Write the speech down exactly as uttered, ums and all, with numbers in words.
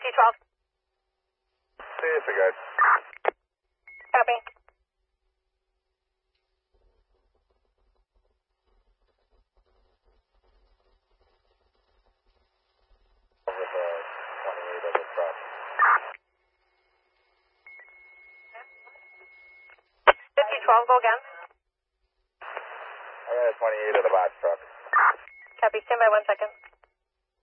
fifty twelve. See you, guys. Copy. With uh, twenty-eight of the truck. fifty twelve, go again. I got a twenty-eight of the box truck. Copy, stand by one second.